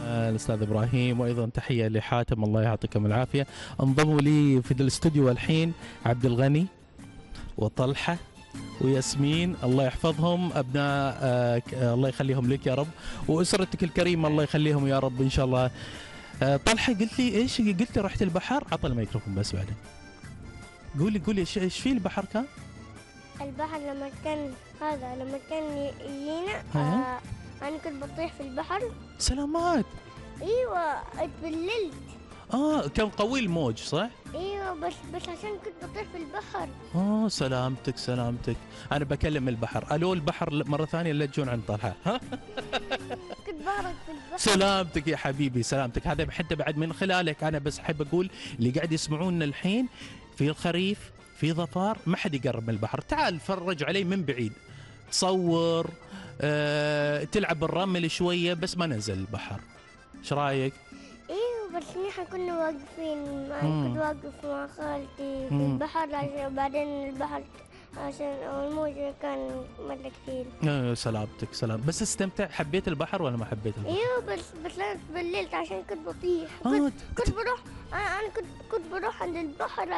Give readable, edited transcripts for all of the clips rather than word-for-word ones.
الأستاذ إبراهيم، وأيضا تحية لحاتم الله يعطيكم العافية. انضموا لي في الاستوديو الحين عبد الغني وطلحة وياسمين، الله يحفظهم أبناء الله يخليهم لك يا رب، وأسرتك الكريمة الله يخليهم يا رب إن شاء الله. طلحة قلت لي إيش؟ قلت لي رحت البحر. عطى الميكروفون بس بعدين. قولي إيش في البحر كان؟ البحر لما كان يجينا أنا كنت بطيح في البحر. سلامات. ايوه اتبللت. كان قوي الموج صح؟ ايوه بس عشان كنت بطيح في البحر. سلامتك. انا بكلم البحر. الو البحر مره ثانيه لا تجون عند طلحه. ها كنت بغرق في البحر. سلامتك يا حبيبي سلامتك. هذا حتى بعد من خلالك انا بس احب اقول اللي قاعد يسمعونا الحين في الخريف في ظفار ما حد يقرب من البحر. تعال فرج علي من بعيد، تصور تلعب بالرمل شويه بس ما ننزل البحر. ايش رايك؟ ايوه بس نحن كنا واقفين. كنت واقف مع خالتي في البحر عشان بعدين البحر عشان الموج كان مرة كثير. سلامتك سلام. بس استمتع. حبيت البحر ولا ما حبيت البحر؟ ايوه بس انا تبللت عشان كنت بطيح. كنت بروح انا كنت بروح عند البحر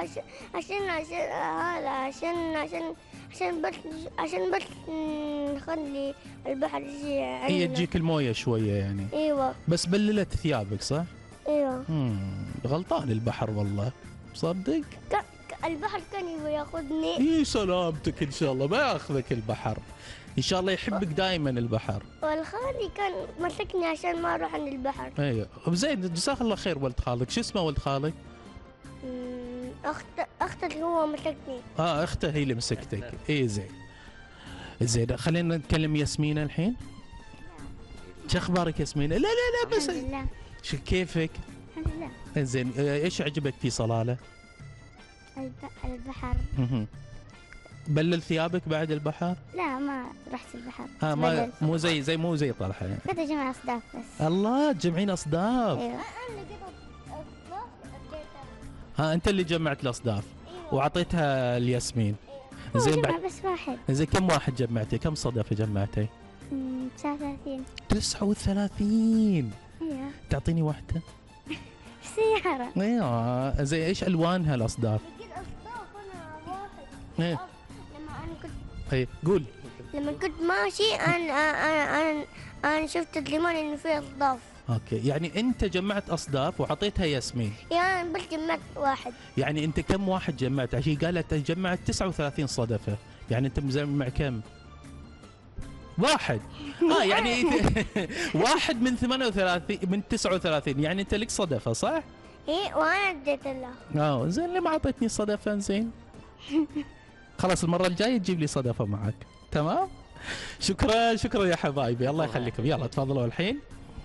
عشان بس نخلي البحر يجي عندنا. هي تجيك المويه شويه يعني. ايوه بس بللت ثيابك صح؟ ايوه. غلطان البحر والله. صدق؟ البحر كان يبغى ياخذني. اي سلامتك ان شاء الله ما ياخذك البحر. ان شاء الله يحبك دائما البحر. والخالي كان مسكني عشان ما اروح عند البحر. ايوه زين جزاك الله خير. ولد خالك شو اسمه ولد خالك؟ اختك هو مسكني. اخته هي اللي مسكتك. اي زين خلينا نتكلم ياسمين الحين. شو اخبارك ياسمين؟ لا بس الحمد لله. شو كيفك؟ الحمد لله. زين ايش عجبك في صلاله؟ البحر. بلل ثيابك بعد البحر؟ لا ما رحت البحر. ما مو زي طلحه يعني. كنت اجمع اصداف بس. الله تجمعين اصداف. ايوه. انت اللي جمعت الاصداف. أيوة. وعطيتها الياسمين. زين بس واحد. زين كم واحد جمعتي؟ كم صدفه جمعتي؟ 39. 39. ايوه. تعطيني واحده؟ سيارة. ايوه زين ايش الوانها الاصداف؟ لقيت اصداف انا واحد. ايه لما انا كنت قول. لما كنت ماشي انا شفت الجمال انه فيه اصداف. اوكي يعني انت جمعت اصداف وعطيتها ياسمين. يعني بس جمعت واحد. يعني انت كم واحد جمعت؟ عشان قالت جمعت 39 صدفه. يعني انت مجمع كم؟ واحد. يعني واحد من 38 من 39. يعني انت لك صدفه صح؟ ايه وانا اديت له. زين ليه ما اعطيتني صدفه؟ زين خلاص المره الجايه تجيب لي صدفه معك. تمام. شكرا يا حبايبي الله يخليكم. يلا تفضلوا الحين.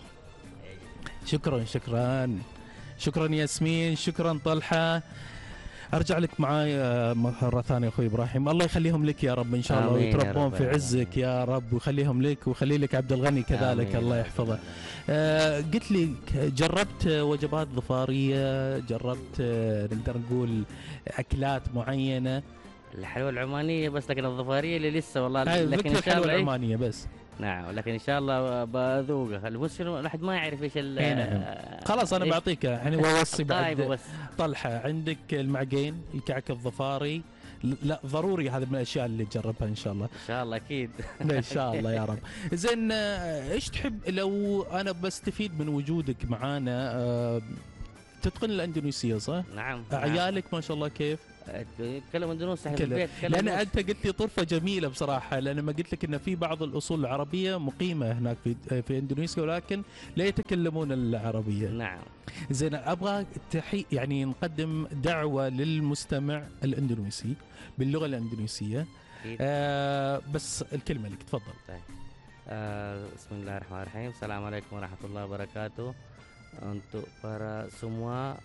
شكرا ياسمين. شكرا طلحه. ارجع لك معاي مره ثانيه اخوي ابراهيم. الله يخليهم لك يا رب ان شاء الله ويتربون في عزك يا رب ويخليهم لك ويخلي لك عبد الغني كذلك الله يحفظه. قلت لي جربت وجبات ظفاريه؟ جربت نقدر نقول اكلات معينه؟ الحلوى العمانيه بس، لكن الظفاريه اللي لسه والله. لكن ان شاء الله الحلوى العمانيه بس. نعم لكن ان شاء الله بذوقها. المشكله الواحد ما يعرف ايش خلاص انا بعطيك يعني واوصي بعد بس. طلحه عندك المعجين الكعك الظفاري. لا ضروري هذا من الاشياء اللي تجربها ان شاء الله. ان شاء الله اكيد. ان شاء الله يا رب. زين ايش تحب لو انا بستفيد من وجودك معانا؟ تتقن الاندونيسيه صح؟ نعم. عيالك ما شاء الله كيف؟ تكلم اندونيسي في البيت. لان انت قلت لي طرفه جميله بصراحه. لان ما قلت لك ان في بعض الاصول العربيه مقيمه هناك في اندونيسيا ولكن لا يتكلمون العربيه. نعم. زين ابغى يعني نقدم دعوه للمستمع الاندونيسي باللغه الاندونيسيه. بس الكلمه لك تفضل. طيب. بسم الله الرحمن الرحيم. السلام عليكم ورحمه الله وبركاته. Untuk para semua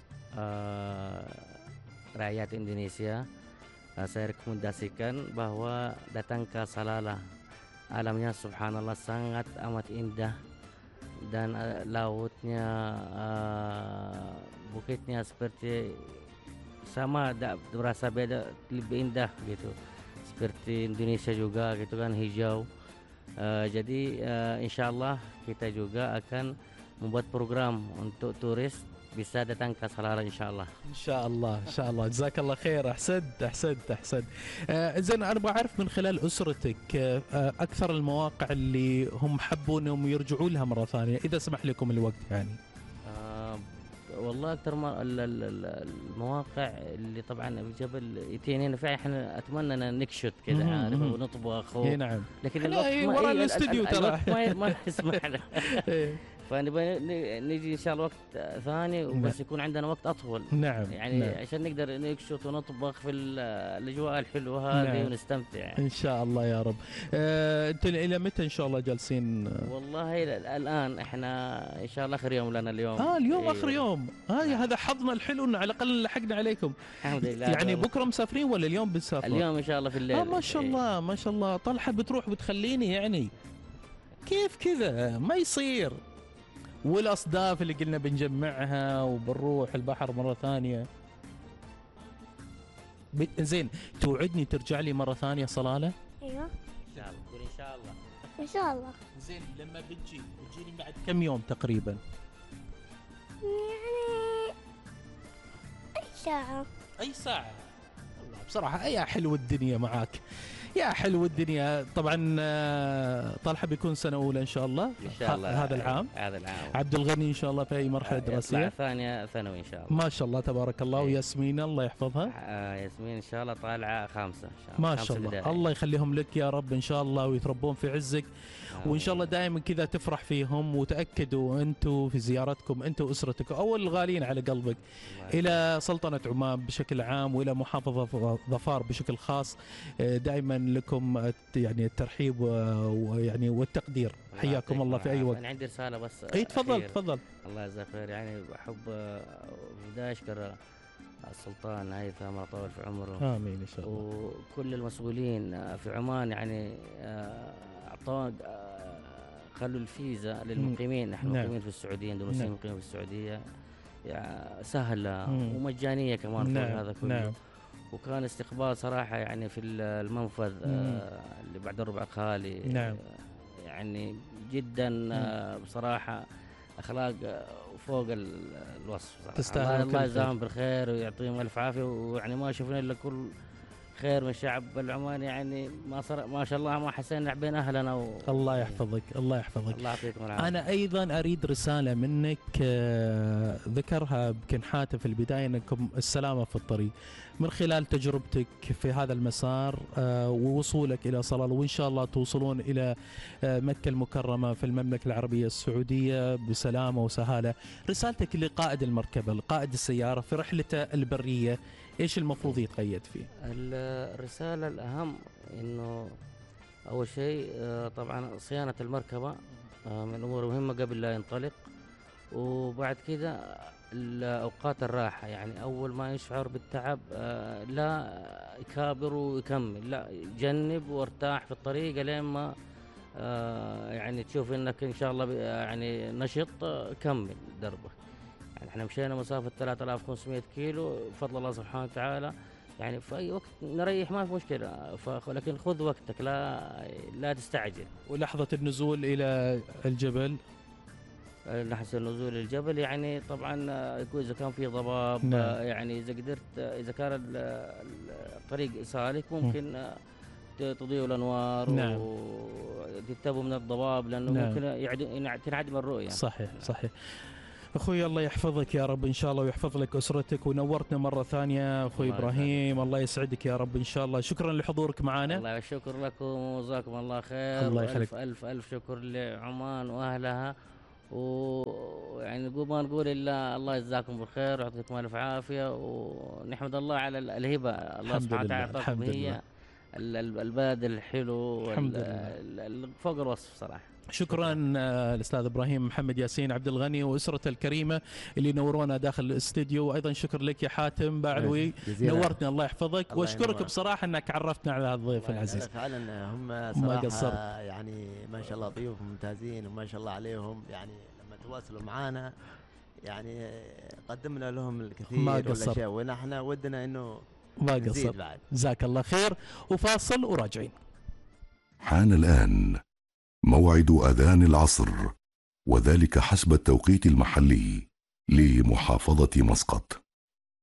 rakyat Indonesia, saya rekomendasikan bahwa datang ke Salalah. Alamnya subhanallah sangat amat indah dan lautnya, bukitnya seperti sama, berasa beda, lebih indah gitu. Seperti Indonesia juga gitu kan, hijau. Jadi insyaallah kita juga akan membuat program untuk turis bisa datang ke Salalah insya Allah. ان شاء الله ان شاء الله. جزاك الله خير. احسنت. زين انا ابغى اعرف من خلال اسرتك اكثر المواقع اللي هم حبوا انهم يرجعوا لها مره ثانيه اذا سمح لكم الوقت يعني. والله اكثر ما المواقع اللي طبعا الجبل يتينينا فيها، احنا اتمنى ان نكشت كذا عارف ونطبخ اي نعم. لكن الوقت ورا الاستوديو ترى ما يسمح لنا. فنبغى نجي ان شاء الله وقت ثاني وبس يكون عندنا وقت اطول. نعم يعني نعم. عشان نقدر نكشط ونطبخ في الاجواء الحلوه هذه نعم. ونستمتع. ان شاء الله يا رب. انت الى متى ان شاء الله جالسين؟ والله الان احنا ان شاء الله اخر يوم لنا اليوم. اليوم اخر يوم. هذا حظنا الحلو انه على الاقل لحقنا عليكم. الحمد لله. يعني بكره مسافرين ولا اليوم بنسافر؟ اليوم ان شاء الله في الليل. ما شاء الله ما شاء الله. طلحه بتروح بتخليني يعني كيف كذا ما يصير. والاصداف اللي قلنا بنجمعها وبنروح البحر مره ثانيه. زين توعدني ترجع لي مره ثانيه صلاله؟ ايوه ان شاء الله. قول ان شاء الله. ان شاء الله. زين لما بتجيني بعد كم يوم تقريبا؟ يعني اي ساعة. اي ساعه. والله بصراحه يا حلو الدنيا معاك يا حلو الدنيا. طبعا طلحه بيكون سنه اولى ان شاء الله ان شاء الله هذا العام. عبد الغني ان شاء الله في اي مرحله دراسيه؟ ثانيه ثانوي ان شاء الله. ما شاء الله تبارك الله. وياسمين الله يحفظها. ياسمين ان شاء الله طالعه خامسه ان شاء الله. ما شاء الله. الله يخليهم لك يا رب ان شاء الله ويتربون في عزك. وان شاء الله دائما كذا تفرح فيهم. وتاكدوا انتم في زيارتكم انت واسرتك او الغالين على قلبك الى سلطنه عمان بشكل عام والى محافظه ظفار بشكل خاص دائما لكم يعني الترحيب ويعني والتقدير. حياكم الله في اي وقت. انا عندي رساله بس. اي تفضل. الله يجزاك خير. يعني بحب في البدايه اشكر السلطان هيثم الله يطول في عمره. امين ان شاء الله. وكل المسؤولين في عمان يعني اعطوا خلوا الفيزا للمقيمين. نحن مقيمين في السعوديه اندونيسيين مقيمين في السعوديه يعني سهله ومجانيه كمان فوق هذا كله. وكان استقبال صراحه يعني في المنفذ اللي بعد الربع خالي. يعني جدا بصراحه اخلاق فوق الوصف صراحه. تستاهل. الله يجزاهم بالخير ويعطيهم الف عافيه. ويعني ما شفنا الا كل خير من شعب العمان. يعني ما شاء الله ما حسينا بين اهلنا الله يحفظك. الله يحفظك. الله يعطيكم العافيه. انا ايضا اريد رساله منك ذكرها يمكن حاتم في البدايه انكم السلامه في الطريق من خلال تجربتك في هذا المسار ووصولك الى صلالة وان شاء الله توصلون الى مكه المكرمه في المملكه العربيه السعوديه بسلامه وسهاله. رسالتك لقائد المركبه لقائد السياره في رحلته البريه ايش المفروض يتقيد فيه؟ الرساله الاهم انه اول شيء طبعا صيانه المركبه من الامور مهمه قبل لا ينطلق. وبعد كده اوقات الراحه يعني اول ما يشعر بالتعب لا يكابر ويكمل، لا يجنب وارتاح في الطريق لين ما يعني تشوف انك ان شاء الله يعني نشط كمل دربك. يعني احنا مشينا مسافه 3500 كيلو بفضل الله سبحانه وتعالى. يعني في اي وقت نريح ما في مشكله لكن خذ وقتك لا تستعجل. ولحظه النزول الى الجبل لحظه النزول الجبل يعني طبعا يكون اذا كان في ضباب يعني اذا قدرت اذا كان الطريق سالك ممكن تضيئوا الانوار وتنتبهوا من الضباب لانه ممكن تنعدم الرؤيه. صحيح. اخوي الله يحفظك يا رب ان شاء الله ويحفظ لك اسرتك ونورتنا مره ثانيه اخوي ابراهيم. الله يسعدك يا رب ان شاء الله. شكرا لحضورك معنا. الله شكر لكم وجزاكم الله خير. الله يخليك. الف شكر لعمان واهلها. ويعني ما نقول الا الله يجزاكم بالخير ويعطيكم الف عافيه. ونحمد الله على الهبه الله سبحانه وتعالى اعطاكم هي البلد الحلو فوق الوصف صراحه. شكرا الاستاذ ابراهيم محمد ياسين عبد الغني واسرته الكريمه اللي نورونا داخل الاستديو. وايضا شكر لك يا حاتم بعلوي نورتنا الله يحفظك. واشكرك بصراحه انك عرفتنا على هذا الضيف العزيز. فعلا هم صراحه يعني ما شاء الله ضيوف ممتازين وما شاء الله عليهم. يعني لما تواصلوا معنا يعني قدمنا لهم الكثير والاشياء ونحن ودنا انه ما قصر. جزاك الله خير. وفاصل وراجعين. حان الآن موعد أذان العصر وذلك حسب التوقيت المحلي لمحافظة مسقط.